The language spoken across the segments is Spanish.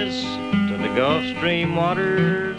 access to the Gulf Stream waters.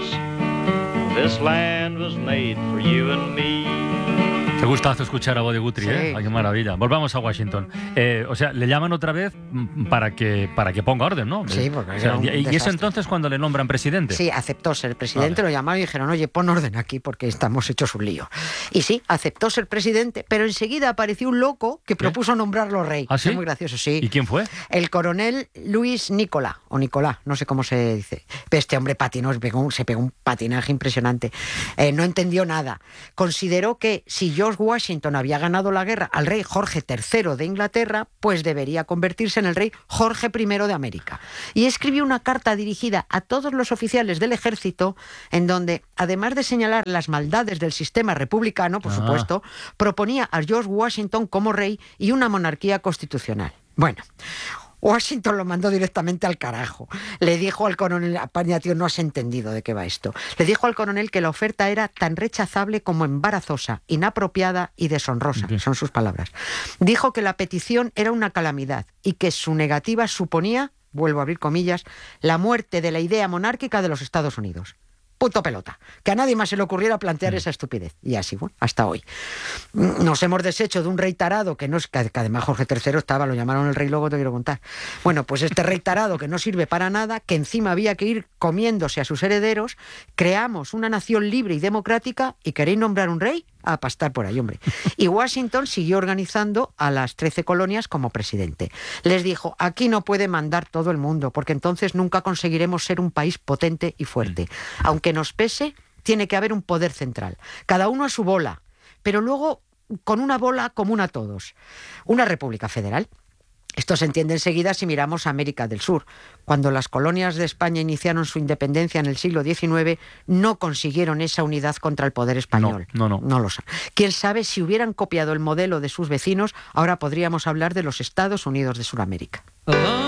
This land was made for you and me. Qué gustazo escuchar a Buddy Guthrie, ¿eh? Sí. Ay, qué maravilla. Volvamos a Washington. O sea, le llaman otra vez para que ponga orden, ¿no? Sí, porque O sea, era un y es desastre. entonces cuando le nombran presidente. Sí, aceptó ser presidente, Vale. lo llamaron y dijeron, oye, pon orden aquí porque estamos hechos un lío. Y sí, aceptó ser presidente, pero enseguida apareció un loco que propuso nombrarlo rey. ¿Ah, sí? Es muy gracioso, sí. ¿Y quién fue? El coronel Luis Nicolás, o Nicolás, no sé cómo se dice. Este hombre patinó, se pegó un patinaje impresionante. No entendió nada. Consideró que si George Washington había ganado la guerra al rey Jorge III de Inglaterra, pues debería convertirse en el rey Jorge I de América. Y escribió una carta dirigida a todos los oficiales del ejército, en donde, además de señalar las maldades del sistema republicano, por supuesto, proponía a George Washington como rey y una monarquía constitucional. Bueno, Washington lo mandó directamente al carajo. Le dijo al coronel, Paña, tío, no has entendido de qué va esto. Le dijo al coronel que la oferta era tan rechazable como embarazosa, inapropiada y deshonrosa. Son sus palabras. Dijo que la petición era una calamidad y que su negativa suponía, vuelvo a abrir comillas, la muerte de la idea monárquica de los Estados Unidos. Punto pelota. Que a nadie más se le ocurriera plantear esa estupidez. Y así, bueno, hasta hoy. Nos hemos deshecho de un rey tarado que no es, que además Jorge III estaba, lo llamaron el rey, luego te quiero contar. Bueno, pues este rey tarado que no sirve para nada, que encima había que ir comiéndose a sus herederos, creamos una nación libre y democrática y queréis nombrar un rey a pastar por ahí, hombre. Y Washington siguió organizando a las 13 colonias como presidente. Les dijo, aquí no puede mandar todo el mundo, porque entonces nunca conseguiremos ser un país potente y fuerte. Aunque nos pese, tiene que haber un poder central. Cada uno a su bola, pero luego con una bola común a todos. Una república federal. Esto se entiende enseguida si miramos a América del Sur. Cuando las colonias de España iniciaron su independencia en el siglo XIX, no consiguieron esa unidad contra el poder español. No lo saben. Quién sabe si hubieran copiado el modelo de sus vecinos, ahora podríamos hablar de los Estados Unidos de Sudamérica.